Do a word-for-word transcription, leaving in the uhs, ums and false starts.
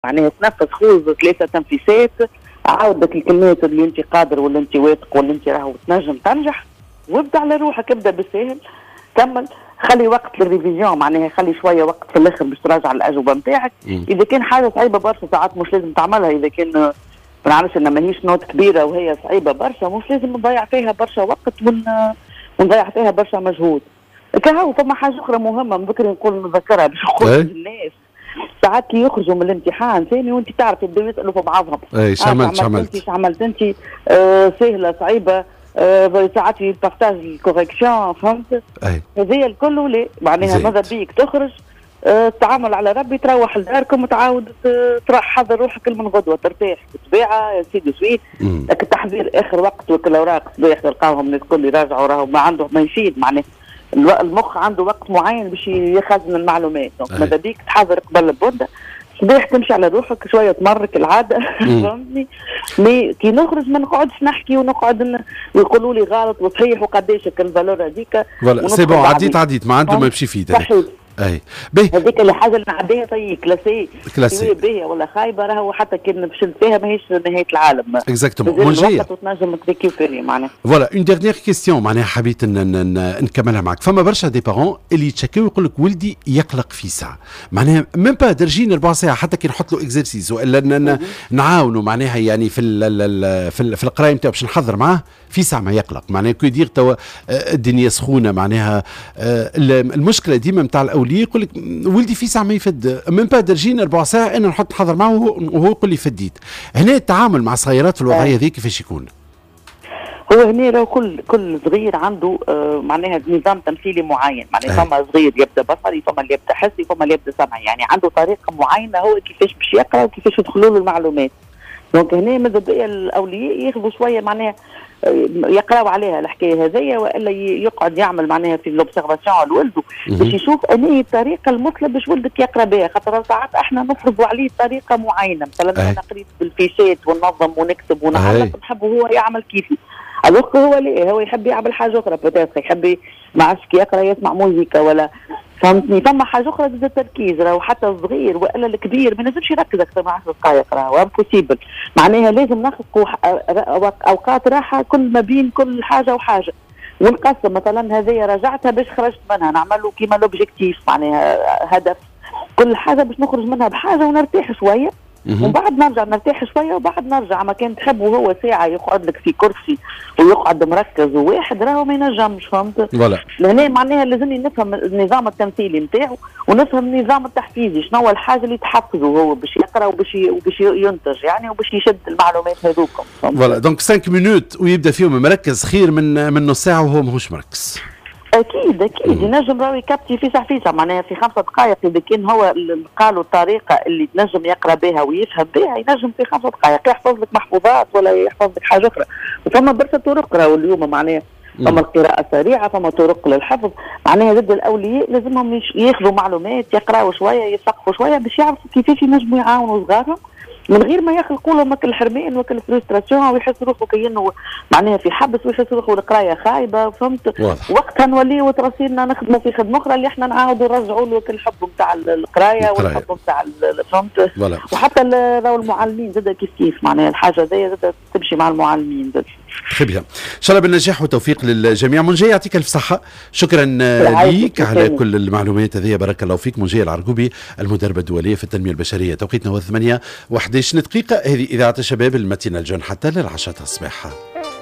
معناها تنفس خوذ ثلاثة تنفيسات، عاودك الكلمات اللي انت قادر واللي انت واثق واللي انت راهو تنجم تنجح، وابدا على روحك، ابدا بالساهل، كمل، خلي وقت للريفيزيون، معناها خلي شويه وقت في الاخر باش تراجع الاجوبه نتاعك. اذا كان حاجه صعيبه برشا ساعات مش لازم تعملها، اذا كان ما نعرفش ان ماهيش نوت كبيره وهي صعيبه برشا مش لازم نضيع فيها برشا وقت ون... ونضيع فيها برشا مجهود. كهو فما حاجه اخرى مهمه بكري نقول نذكرها باش نقول للناس، ساعات كي يخرجوا من الامتحان ثاني وانت تعرف يبداو يسالوا في بعضهم اي اش عملت اش عملت ايش عملت انت، آه سهله صعيبه، آه ساعات يبارتاج الكوريكسيون، فهمت؟ هذه الكل لا معناها ماذا بيك تخرج، آه تعامل على ربي، تروح لداركم وتعاود تحضر روحك من غدوه ترتاح بالطبيعه يا سيدي سويت. لكن التحضير اخر وقت وكل اوراق صباح تلقاهم الناس الكل يراجعوا راهو ما عنده ما يفيد، معناها المخ عنده وقت معين باش يخزن المعلومات، دونك ماذا بيك تحضر قبل البودة صباح تمشي على روحك شويه تمرك العاده فهمتني. مي كي نخرج ما نقعدش نحكي ونقعد ويقولوا لي غلط وصحيح وقداش الفالور هذيك فوالا سي بون، عديت عديت ما عنده ما يمشي يفيد صحيح. اي باهي هذيك الحاجه اللي نعديها طي كلاسي كلاسي باهيه ولا خايبه، راهو حتى كي فشلت فيها ماهيش نهايه العالم. اكزاكتومون منجيه وتنجم تريكيوبيري معناها. فوالا اون ديرنيير كيستيون معناها حبيت نكملها معك. فما برشا دي بارون اللي يتشكاو يقول لك ولدي يقلق في ساعه، معناها ميم با درجين ربع ساعه حتى كي نحط له اكزرسيس ولا نعاونوا معناها يعني في ال في, في القرايه نتاعو باش نحضر معاه في ساعه ما يقلق، معناها كو يدير توا الدنيا سخونه، معناها المشكله ديما نتاع الاولياء يقول لك ولدي في ساعه ما يفد، من بعد درجين ربع ساعه انا نحط نحضر معه وهو يقول لي فديت. هنا التعامل مع الصغيرات في الوضعيه ذيك كيفاش يكون؟ هو هنا راهو كل كل صغير عنده آه معناها نظام تمثيلي معين، معناها فما صغير يبدا بصري، فما اللي يبدا حسي، فما اللي يبدا سمعي، يعني عنده طريقه معينه هو كيفاش باش يقرا وكيفاش يدخلوا له المعلومات. دونك هنا ماذا بيا الاولياء ياخذوا شويه معناها يقراوا عليها الحكايه هذيا، والا يقعد يعمل معناها في لوبسيرفاسيون على ولده باش يشوف انهي الطريقه المثلى باش ولدك يقرا بها، خاطر ساعات احنا نفرضوا عليه طريقه معينه، مثلا انا قريت بالفيشات وننظم ونكتب ونعلق نحب هو يعمل كيفي، الوقت هو ليه هو يحب يعمل حاجه اخرى، بتاتر يحب ما عادش كي يقرا يسمع موسيقى ولا فهمتني. فما حاجه اخرى ضد التركيز، راهو حتى الصغير والا الكبير ما لازمش يركز اكثر من عشر دقائق، راهو امبوسيبل، معناها لازم نخلقوا اوقات راحه كل ما بين كل حاجه وحاجه، ونقسم مثلا هذه رجعتها باش خرجت منها نعملوا كيما لوبجيكتيف، معناها هدف كل حاجه باش نخرج منها بحاجه ونرتاح شويه، ومن بعد نرجع نرتاح شويه وبعد نرجع. ما كان تحب وهو ساعه يقعد لك في كرسي ويقعد مركز وواحد راهو ما ينجمش، فهمت؟ لهنا معناها لازمني نفهم النظام التمثيلي نتاعو ونفهم النظام التحفيزي، شنو هو الحاجه اللي تحفزه هو باش يقرا وباش وباش ينتج يعني وباش يشد المعلومات هذوكم. فوالا دونك خمسة مينوت ويبدا فيهم مركز خير من من نص ساعه وهو ماهوش مركز. اكيد اكيد ينجم راهو يكبتي فيسع فيسع، معناها في خمسة دقائق اذا كان هو قالوا الطريقه اللي تنجم يقرا بها ويفهم بها ينجم في خمسة دقائق يحفظ لك محفوظات ولا يحفظ لك حاجه اخرى. وفما برشا طرق راهو اليوم، معناها فما القراءه السريعه، فما طرق للحفظ، معناها ضد الاولياء لازمهم ياخذوا معلومات، يقراوا شويه، يثقفوا شويه باش يعرفوا كيفاش ينجموا يعاونوا صغارهم من غير ما يخلقوا لهم الحرمان وكل فرستراسيون ويحس روحه كأنه معناها في حبس ويحس روحه القرايه خايبه، فهمت؟ وقتها نوليو تراسيلنا نخدموا في خدمه اخرى اللي احنا نعاودوا نرجعوا له الحب نتاع القرايه والحب نتاع فهمت؟ وحتى راهو المعلمين زاد كيف كيف، معناها الحاجه هذيا زاد تمشي مع المعلمين زاد. très bien. ان شاء الله بالنجاح والتوفيق للجميع. منجية يعطيك الف صحة، شكرا ليك على كل المعلومات هذه، بارك الله فيك. منجية العرقوبي المدربة الدولية في التنمية البشرية. توقيتنا هو ثمانية وأحد عشر دقيقة، هذه إذاعة الشباب المتينة الجون حتى للعشرة الصباح.